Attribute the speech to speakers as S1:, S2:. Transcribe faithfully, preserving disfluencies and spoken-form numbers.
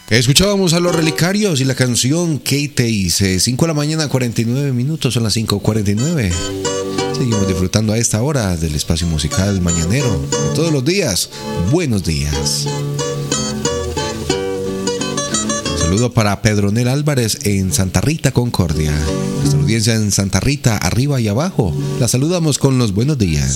S1: Escuchábamos a Los Relicarios y la canción ¿Qué te hice? cinco de la mañana, cuarenta y nueve minutos, son las cinco cuarenta y nueve. Seguimos disfrutando a esta hora del espacio musical mañanero. Todos los días, buenos días. Saludo para Pedronel Álvarez en Santa Rita, Concordia. Nuestra audiencia en Santa Rita, arriba y abajo. La saludamos con los buenos días.